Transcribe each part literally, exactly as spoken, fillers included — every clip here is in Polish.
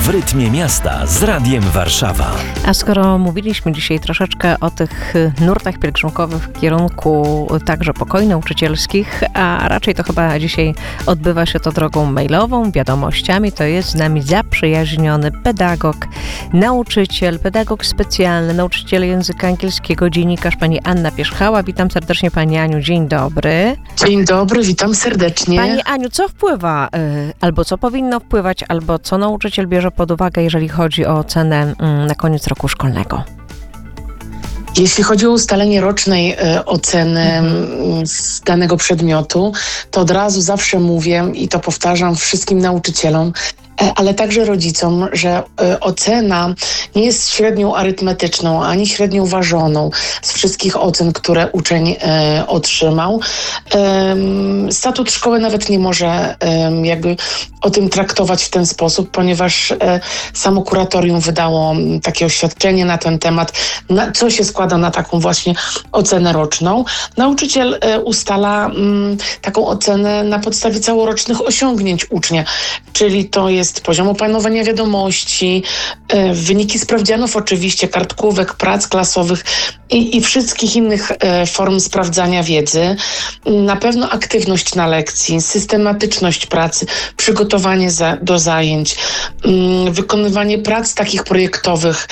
rytmie miasta z Radiem Warszawa. A skoro mówiliśmy dzisiaj troszeczkę o tych nurtach pielgrzymkowych w kierunku także pokoi nauczycielskich, a raczej to chyba dzisiaj odbywa się to drogą mailową, wiadomościami, to jest z nami zaprzyjaźniony pedagog, nauczyciel, pedagog specjalny, nauczyciel języka angielskiego, dziennikarz pani Anna Pierzchała. Witam serdecznie pani Aniu, dzień dobry. Dzień dobry, witam serdecznie. Pani Aniu, co wpływa, y, albo co powinno wpływać, albo co nauczyciel bierze pod uwagę, jeżeli chodzi o ocenę y, na koniec roku szkolnego? Jeśli chodzi o ustalenie rocznej e, oceny mhm. z danego przedmiotu, to od razu zawsze mówię i to powtarzam wszystkim nauczycielom, e, ale także rodzicom, że e, ocena nie jest średnią arytmetyczną, ani średnią ważoną z wszystkich ocen, które uczeń e, otrzymał. E, statut szkoły nawet nie może e, jakby o tym traktować w ten sposób, ponieważ e, samo kuratorium wydało takie oświadczenie na ten temat, na, co się składa na taką właśnie ocenę roczną. Nauczyciel e, ustala m, taką ocenę na podstawie całorocznych osiągnięć ucznia, czyli to jest poziom opanowania wiadomości, e, wyniki sprawdzianów oczywiście, kartkówek, prac klasowych i, i wszystkich innych e, form sprawdzania wiedzy. Na pewno aktywność na lekcji, systematyczność pracy, przygotowanie za, do zajęć, m, wykonywanie prac takich projektowych,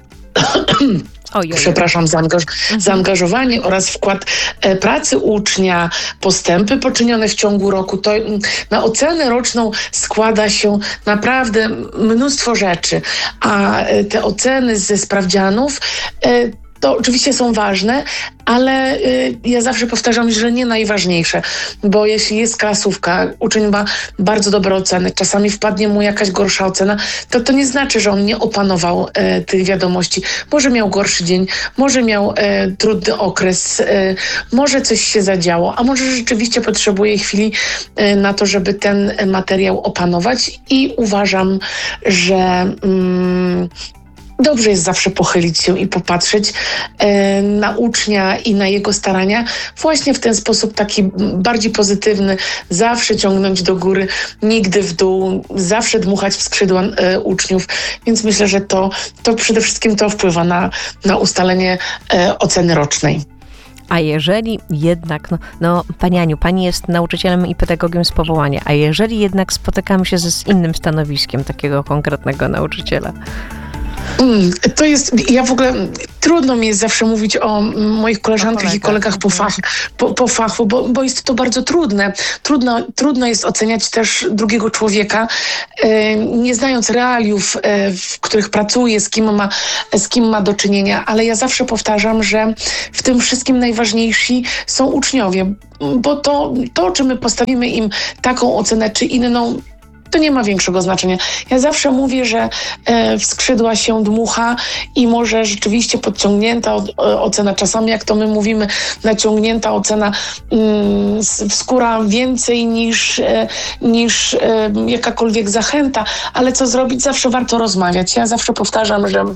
Ojej. Przepraszam, zaangaż- mhm. zaangażowanie oraz wkład e, pracy ucznia, postępy poczynione w ciągu roku. To m, na ocenę roczną składa się naprawdę mnóstwo rzeczy, a e, te oceny ze sprawdzianów e, to oczywiście są ważne, ale y, ja zawsze powtarzam, że nie najważniejsze, bo jeśli jest klasówka, uczeń ma bardzo dobre oceny, czasami wpadnie mu jakaś gorsza ocena, to to nie znaczy, że on nie opanował y, tych wiadomości. Może miał gorszy dzień, może miał y, trudny okres, y, może coś się zadziało, a może rzeczywiście potrzebuje chwili y, na to, żeby ten materiał opanować i uważam, że mm, dobrze jest zawsze pochylić się i popatrzeć e, na ucznia i na jego starania właśnie w ten sposób taki bardziej pozytywny, zawsze ciągnąć do góry, nigdy w dół, zawsze dmuchać w skrzydła e, uczniów, więc myślę, że to, to przede wszystkim to wpływa na, na ustalenie e, oceny rocznej. A jeżeli jednak, no, no pani Aniu, pani jest nauczycielem i pedagogiem z powołania, a jeżeli jednak spotykamy się ze, z innym stanowiskiem takiego konkretnego nauczyciela? Mm, to jest, ja w ogóle, trudno mi jest zawsze mówić o moich koleżankach i kolegach po, fach, po, po fachu, bo, bo jest to bardzo trudne. Trudno, trudno jest oceniać też drugiego człowieka, e, nie znając realiów, e, w których pracuje, z kim ma, z kim ma do czynienia, ale ja zawsze powtarzam, że w tym wszystkim najważniejsi są uczniowie, bo to, to czy my postawimy im taką ocenę, czy inną, to nie ma większego znaczenia. Ja zawsze mówię, że e, w skrzydła się dmucha i może rzeczywiście podciągnięta o, o, ocena, czasami jak to my mówimy, naciągnięta ocena mm, wskóra więcej niż, e, niż e, jakakolwiek zachęta, ale co zrobić? Zawsze warto rozmawiać. Ja zawsze powtarzam, że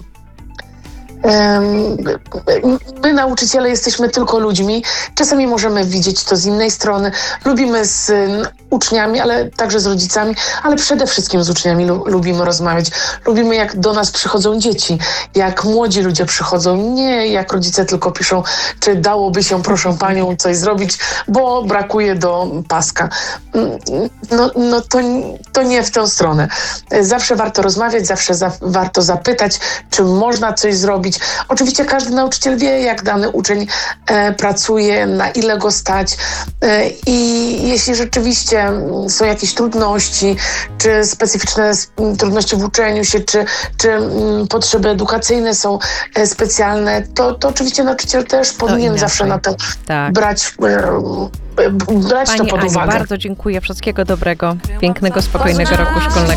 my, nauczyciele, jesteśmy tylko ludźmi. Czasami możemy widzieć to z innej strony. Lubimy z uczniami, ale także z rodzicami, ale przede wszystkim z uczniami lu- lubimy rozmawiać. Lubimy, jak do nas przychodzą dzieci, jak młodzi ludzie przychodzą, nie jak rodzice tylko piszą, czy dałoby się, proszę panią, coś zrobić, bo brakuje do paska. No, no to, to nie w tę stronę. Zawsze warto rozmawiać, zawsze za- warto zapytać, czy można coś zrobić. Oczywiście każdy nauczyciel wie, jak dany uczeń e, pracuje, na ile go stać e, i jeśli rzeczywiście są jakieś trudności, czy specyficzne trudności w uczeniu się, czy, czy m, potrzeby edukacyjne są e, specjalne, to, to oczywiście nauczyciel też powinien zawsze na to tak. brać, e, brać Pani to pod Aniu, uwagę. bardzo dziękuję. Wszystkiego dobrego, pięknego, spokojnego roku szkolnego.